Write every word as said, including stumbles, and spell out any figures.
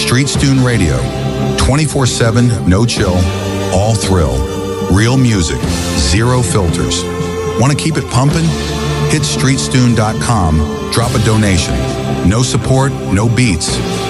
Streetstune Radio. twenty-four seven, no chill, all thrill. Real music, zero filters. Want to keep it pumping? Hit streetstune dot com, drop a donation. No support, no beats.